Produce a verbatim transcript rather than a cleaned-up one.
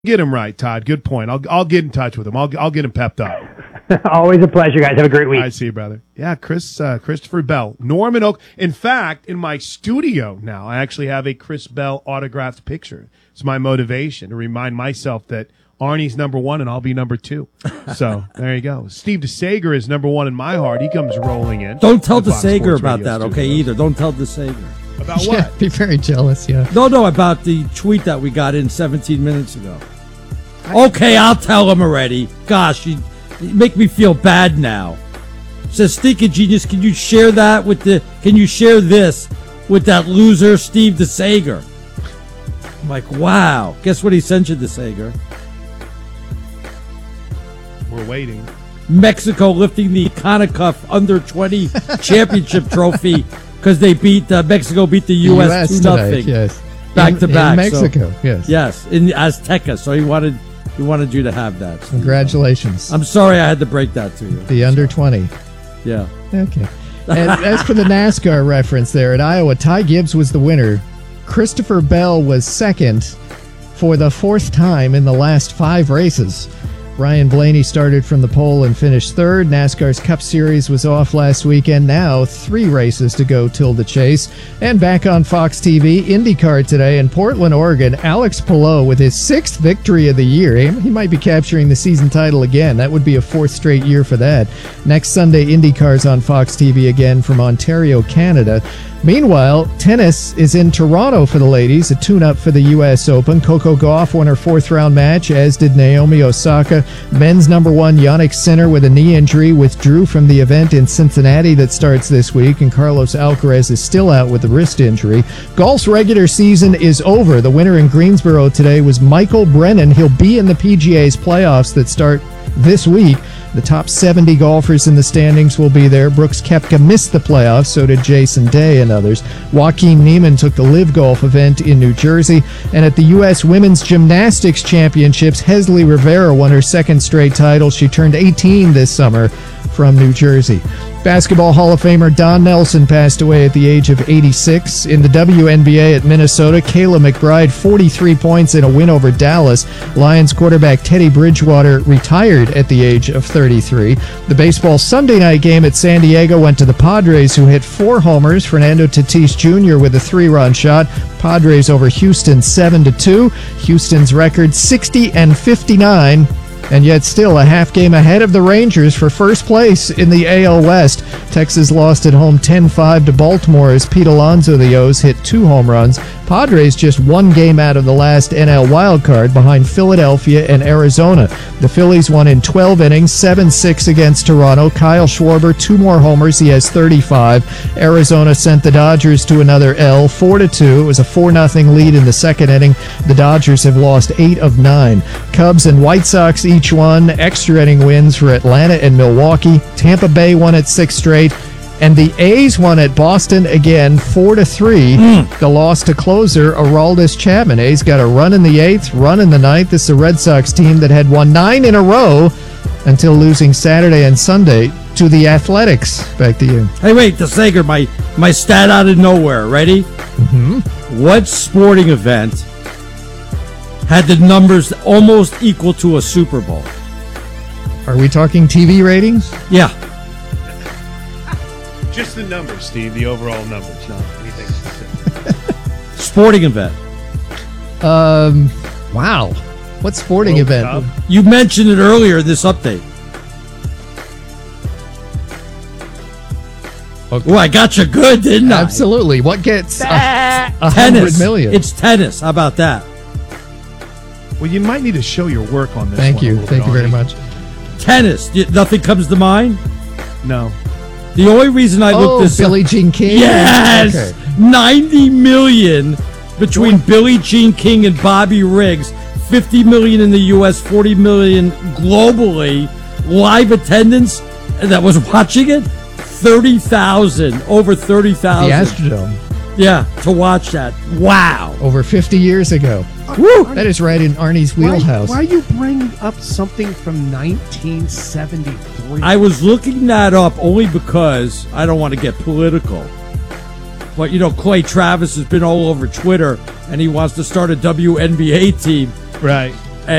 Get him right, Todd. Good point. I'll I'll get in touch with him. I'll I'll get him pepped up. Always a pleasure, guys. Have a great week. I see you, brother. Yeah, Chris uh, Christopher Bell, Norman Oak. In fact, in my studio now, I actually have a Chris Bell autographed picture. It's my motivation to remind myself that Arnie's number one and I'll be number two. So there you go. Steve DeSager is number one in my heart. He comes rolling in. Don't tell DeSager about that, okay? Either. Don't tell DeSager. About yeah, what? Be very jealous, yeah. No, no, about the tweet that we got in seventeen minutes ago. Okay, I'll tell him already. Gosh, you, you make me feel bad now. Says Stinking Genius, can you share that with the? Can you share this with that loser Steve DeSager? I'm like, wow. Guess what he sent you, DeSager? We're waiting. Mexico lifting the CONCACAF under twenty championship trophy because they beat uh, Mexico beat the U S two nothing. Yes, back in, to back. In Mexico, so, yes, yes, in Azteca. So he wanted. We wanted you to have that. Congratulations. I'm sorry I had to break that to you. The under twenty. Yeah. Okay. And as for the NASCAR reference there at Iowa, Ty Gibbs was the winner. Christopher Bell was second for the fourth time in the last five races. Ryan Blaney started from the pole and finished third. NASCAR's Cup Series was off last weekend. Now three races to go till the chase. And back on Fox T V, IndyCar today in Portland, Oregon. Alex Palou with his sixth victory of the year. He might be capturing the season title again. That would be a fourth straight year for that. Next Sunday, IndyCar's on Fox T V again from Ontario, Canada. Meanwhile, tennis is in Toronto for the ladies, a tune-up for the U S Open. Coco Gauff won her fourth-round match, as did Naomi Osaka. Men's number one, Jannik Sinner, with a knee injury, withdrew from the event in Cincinnati that starts this week, and Carlos Alcaraz is still out with a wrist injury. Golf's regular season is over. The winner in Greensboro today was Michael Brennan. He'll be in the P G A's playoffs that start this week. The top seventy golfers in the standings will be there. Brooks Koepka missed the playoffs, so did Jason Day and others. Joaquin Niemann took the Live Golf event in New Jersey. And at the U S Women's Gymnastics Championships, Hesley Rivera won her second straight title. She turned eighteen this summer from New Jersey. Basketball Hall of Famer Don Nelson passed away at the age of eighty-six. In the W N B A at Minnesota, Kayla McBride, forty-three points in a win over Dallas. Lions quarterback Teddy Bridgewater retired at the age of thirty-three. The baseball Sunday night game at San Diego went to the Padres, who hit four homers. Fernando Tatis Junior with a three-run shot. Padres over Houston seven to two. Houston's record sixty and fifty-nine. And yet still a half game ahead of the Rangers for first place in the A L West. Texas lost at home ten five to Baltimore as Pete Alonso, the O's, hit two home runs. Padres just one game out of the last N L wildcard behind Philadelphia and Arizona. The Phillies won in twelve innings, seven six against Toronto. Kyle Schwarber, two more homers. He has thirty-five. Arizona sent the Dodgers to another L, four to two. It was a four nothing lead in the second inning. The Dodgers have lost eight of nine. Cubs and White Sox each won. Extra inning wins for Atlanta and Milwaukee. Tampa Bay won at six straight. And the A's won at Boston again, four to three. Mm. The loss to closer Aroldis Chapman. A's got a run in the eighth, run in the ninth. This is a Red Sox team that had won nine in a row until losing Saturday and Sunday to the Athletics. Back to you. Hey, wait, DeSager, my my stat out of nowhere. Ready? Mm-hmm. What sporting event had the numbers almost equal to a Super Bowl? Are we talking T V ratings? Yeah. Just the numbers, Steve, the overall numbers, not anything specific. Sporting event. Um, wow. What sporting World event? Cup. You mentioned it earlier in this update. Okay. Well, I got you good, didn't I? Absolutely. What gets a, a hundred Tennis. million? It's tennis. How about that? Well, you might need to show your work on this Thank one a you. little Thank bit, you very Arnie. much. Tennis. Y- Nothing comes to mind? No. The only reason I Oh, looked this Billie up... Jean King? Yes! Okay. ninety million between Billie Jean King and Bobby Riggs. fifty million in the U S, forty million globally. Live attendance that was watching it, thirty thousand. Over thirty thousand. The Astrodome. Yeah, to watch that. Wow. Over fifty years ago. Woo! That is right in Arnie's wheelhouse. Why, why are you bringing up something from nineteen seventy-three? I was looking that up only because I don't want to get political. But, you know, Clay Travis has been all over Twitter, and he wants to start a W N B A team. Right.